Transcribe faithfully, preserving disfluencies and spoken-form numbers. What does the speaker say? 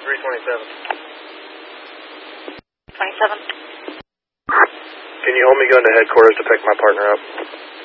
three twenty-seven. twenty-seven. Can you hold me going to headquarters to pick my partner up?